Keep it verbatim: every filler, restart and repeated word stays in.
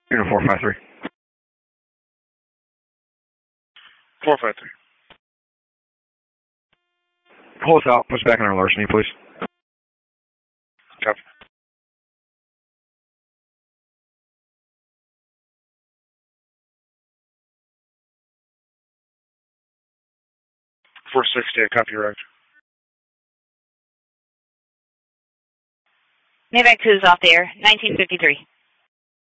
Unit four five three. four five three. Hold us out. Push back in our larceny, please. Copy. four sixty, copy, right. Maybach two is off the air, nineteen fifty-three.